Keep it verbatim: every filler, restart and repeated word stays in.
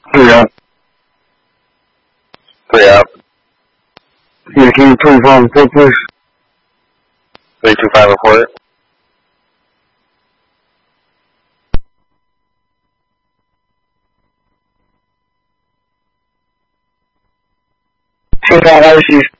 Three out. Three out. Yeah, can you twenty-five report, please? Three two five report. Two five I C